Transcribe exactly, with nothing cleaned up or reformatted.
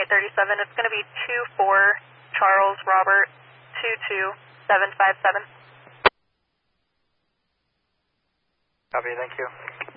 thirty-seven. It's going to be two four Charles Robert two two seven five seven. Copy, thank you.